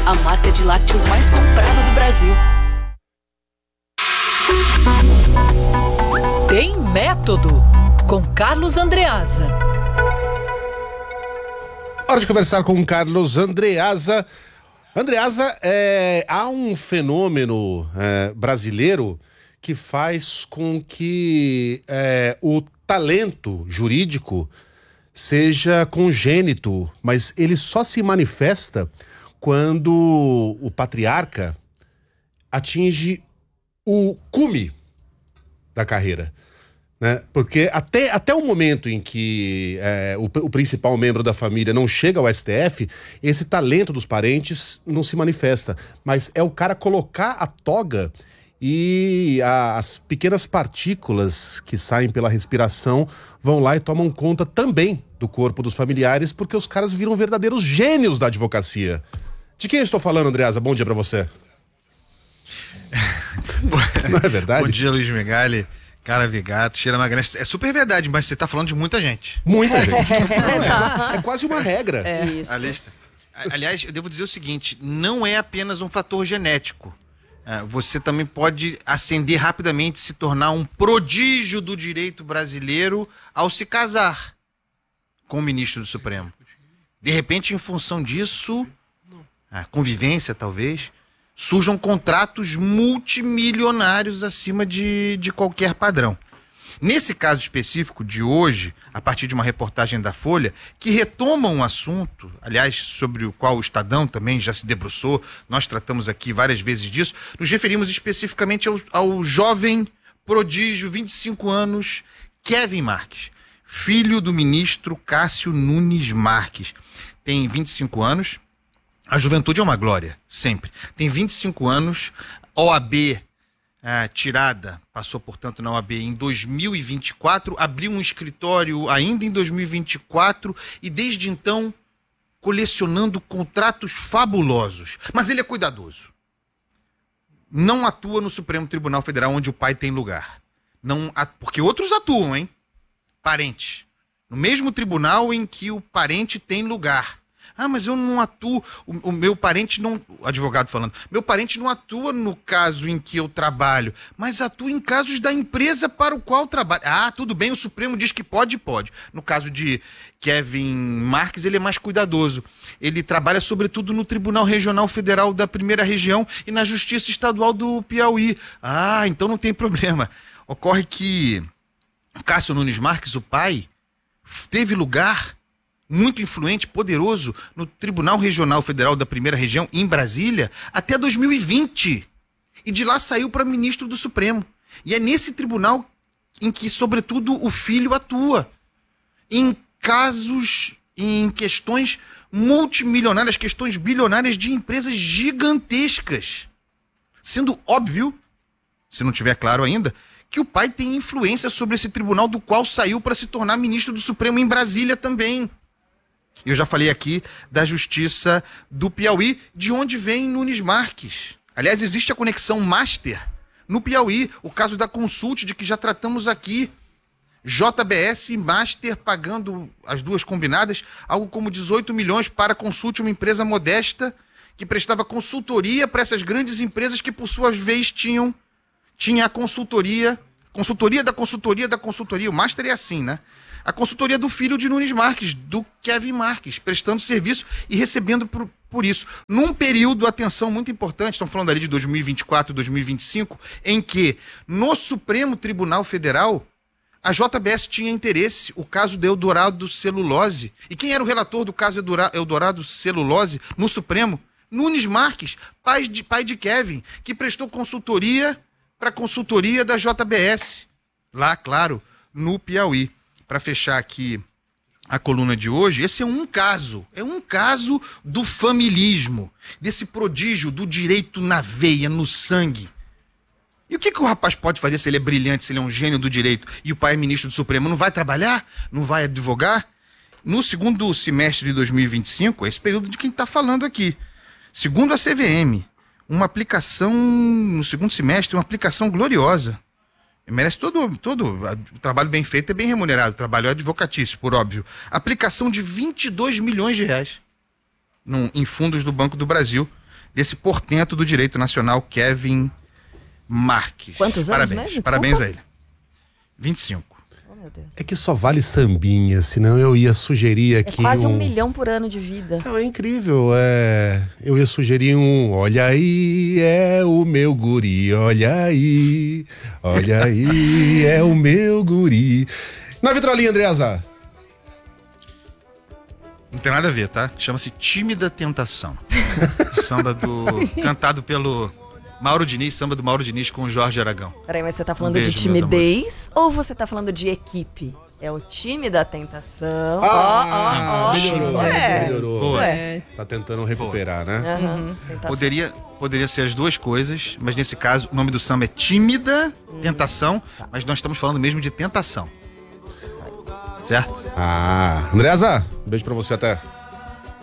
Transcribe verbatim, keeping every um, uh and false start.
a marca de lácteos mais comprada do Brasil. Tem Método, com Carlos Andreasa. Hora de conversar com o Carlos Andreasa. Andreasa, é, há um fenômeno é, brasileiro que faz com que é, o talento jurídico seja congênito, mas ele só se manifesta quando o patriarca atinge o cume da carreira, né? Porque até, até o momento em que é, o, o principal membro da família não chega ao S T F, esse talento dos parentes não se manifesta. Mas é o cara colocar a toga e a, as pequenas partículas que saem pela respiração vão lá e tomam conta também do corpo dos familiares, porque os caras viram verdadeiros gênios da advocacia. De quem eu estou falando, Andreasa? Bom dia pra você. Não é verdade? Bom dia, Luiz Megali. Cara Vigato, Sheila Magalhães. É super verdade, mas você tá falando de muita gente. Muita gente. Não, é, é quase uma regra. É isso. A lista. Aliás, eu devo dizer o seguinte, não é apenas um fator genético. Você também pode ascender rapidamente, se tornar um prodígio do direito brasileiro ao se casar com o ministro do Supremo. De repente, em função disso, a convivência talvez, surjam contratos multimilionários acima de, de qualquer padrão. Nesse caso específico de hoje, a partir de uma reportagem da Folha, que retoma um assunto, aliás, sobre o qual o Estadão também já se debruçou, nós tratamos aqui várias vezes disso, nos referimos especificamente ao, ao jovem prodígio, vinte e cinco anos, Kevin Marques, filho do ministro Cássio Nunes Marques. Tem vinte e cinco anos, a juventude é uma glória, sempre. Tem vinte e cinco anos, O A B ah, tirada, passou, portanto, na O A B em dois mil e vinte e quatro, abriu um escritório ainda em dois mil e vinte e quatro e desde então colecionando contratos fabulosos. Mas ele é cuidadoso. Não atua no Supremo Tribunal Federal, onde o pai tem lugar. Não, porque outros atuam, hein? Parentes. No mesmo tribunal em que o parente tem lugar. Ah, mas eu não atuo, o, o meu parente não, o advogado falando, meu parente não atua no caso em que eu trabalho, mas atua em casos da empresa para o qual trabalho. Ah, tudo bem, o Supremo diz que pode, pode. No caso de Kevin Marques, ele é mais cuidadoso. Ele trabalha sobretudo no Tribunal Regional Federal da Primeira Região e na Justiça Estadual do Piauí. Ah, então não tem problema. Ocorre que Cássio Nunes Marques, o pai, teve lugar muito influente, poderoso, no Tribunal Regional Federal da Primeira Região, em Brasília, até dois mil e vinte. E de lá saiu para ministro do Supremo. E é nesse tribunal em que, sobretudo, o filho atua. Em casos, em questões multimilionárias, questões bilionárias de empresas gigantescas. Sendo óbvio, se não tiver claro ainda, que o pai tem influência sobre esse tribunal do qual saiu para se tornar ministro do Supremo em Brasília também. Eu já falei aqui da Justiça do Piauí, de onde vem Nunes Marques. Aliás, existe a conexão master no Piauí, o caso da Consult, de que já tratamos aqui. J B S e Master pagando as duas combinadas, algo como dezoito milhões para a Consult, uma empresa modesta que prestava consultoria para essas grandes empresas que, por sua vez, tinham tinha a consultoria, consultoria da consultoria da consultoria. O Master é assim, né? A consultoria do filho de Nunes Marques, do Kevin Marques, prestando serviço e recebendo por, por isso. Num período, atenção, muito importante, estamos falando ali de dois mil e vinte e quatro, dois mil e vinte e cinco, em que no Supremo Tribunal Federal, a J B S tinha interesse, o caso do Eldorado Celulose. E quem era o relator do caso Eldorado Celulose no Supremo? Nunes Marques, pai de, pai de Kevin, que prestou consultoria para a consultoria da J B S. Lá, claro, no Piauí. Para fechar aqui a coluna de hoje, esse é um caso, é um caso do familismo, desse prodígio do direito na veia, no sangue. E o que, que o rapaz pode fazer se ele é brilhante, se ele é um gênio do direito e o pai é ministro do Supremo? Não vai trabalhar? Não vai advogar? No segundo semestre de dois mil e vinte e cinco, é esse período de quem está falando aqui, segundo a C V M, uma aplicação, no segundo semestre, uma aplicação gloriosa. Merece todo, todo o trabalho bem feito, é bem remunerado, o trabalho advocatício, por óbvio. Aplicação de vinte e dois milhões de reais num, em fundos do Banco do Brasil. desse portento do direito nacional, Kevin Marques. Quantos anos Parabéns, mesmo? parabéns Desculpa. a ele. vinte e cinco. Oh, meu Deus. É que só vale sambinha, senão eu ia sugerir É aqui quase um um... milhão por ano de vida. Não, é incrível, é... eu ia sugerir um olha aí, é o meu guri, olha aí, olha aí, é o meu guri. Na vitrolinha, Andreasa. Não tem nada a ver, tá? Chama-se Tímida Tentação. Samba do... cantado pelo Mauro Diniz, samba do Mauro Diniz com o Jorge Aragão. Peraí, mas você tá falando beijo, de meus timidez ou você tá falando de equipe? É o time da tentação. Ó, Ah, ó, ó. melhorou, É, melhorou. isso é. Tá tentando recuperar, né? Aham, tentação. Poderia, poderia ser as duas coisas, mas nesse caso o nome do samba é Tímida Tentação, mas nós estamos falando mesmo de tentação. Certo? Ah, Andreasa, um beijo pra você até.